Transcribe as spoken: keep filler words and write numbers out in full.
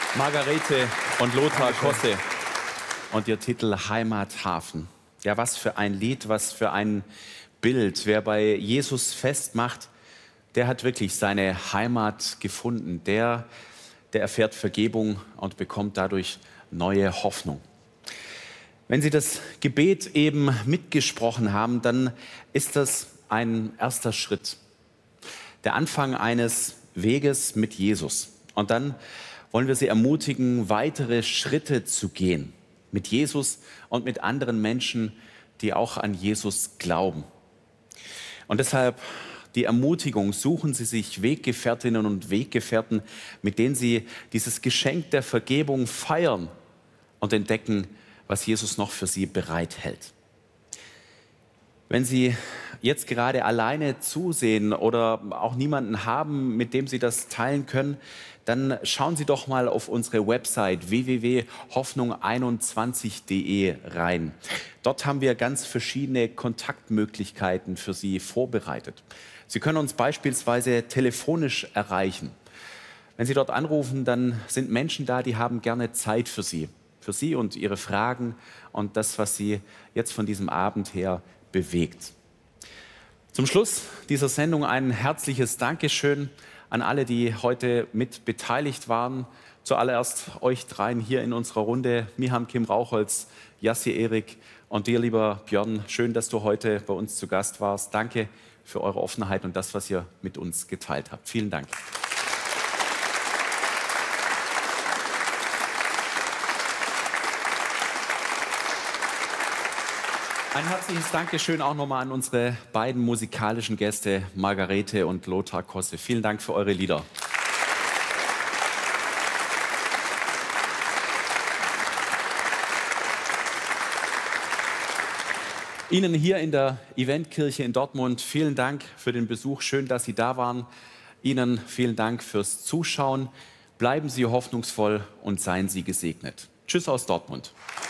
Margarete und Lothar Kosse und ihr Titel Heimathafen. Ja, was für ein Lied, was für ein Bild. Wer bei Jesus festmacht, der hat wirklich seine Heimat gefunden. Der, der erfährt Vergebung und bekommt dadurch neue Hoffnung. Wenn Sie das Gebet eben mitgesprochen haben, dann ist das ein erster Schritt. Der Anfang eines Weges mit Jesus. Und dann wollen wir Sie ermutigen, weitere Schritte zu gehen. Mit Jesus und mit anderen Menschen, die auch an Jesus glauben. Und deshalb die Ermutigung, suchen Sie sich Weggefährtinnen und Weggefährten, mit denen Sie dieses Geschenk der Vergebung feiern und entdecken, was Jesus noch für Sie bereithält. Wenn Sie jetzt gerade alleine zusehen oder auch niemanden haben, mit dem Sie das teilen können, dann schauen Sie doch mal auf unsere Website w w w punkt hoffnung einundzwanzig punkt de rein. Dort haben wir ganz verschiedene Kontaktmöglichkeiten für Sie vorbereitet. Sie können uns beispielsweise telefonisch erreichen. Wenn Sie dort anrufen, dann sind Menschen da, die haben gerne Zeit für Sie. Für Sie und Ihre Fragen und das, was Sie jetzt von diesem Abend her bewegt. Zum Schluss dieser Sendung ein herzliches Dankeschön an alle, die heute mit beteiligt waren. Zuallererst euch dreien hier in unserer Runde, Miham Kim Raucholz, Jassi Erik und dir, lieber Björn. Schön, dass du heute bei uns zu Gast warst. Danke für eure Offenheit und das, was ihr mit uns geteilt habt. Vielen Dank. Ein herzliches Dankeschön auch nochmal an unsere beiden musikalischen Gäste, Margarete und Lothar Kosse. Vielen Dank für eure Lieder. Ihnen hier in der Eventkirche in Dortmund vielen Dank für den Besuch. Schön, dass Sie da waren. Ihnen vielen Dank fürs Zuschauen. Bleiben Sie hoffnungsvoll und seien Sie gesegnet. Tschüss aus Dortmund.